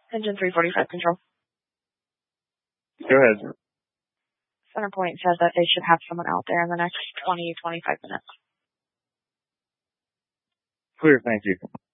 Engine 345 control. Go ahead. Centerpoint said that they should have someone out there in the next 20, 25 minutes. Clear, thank you.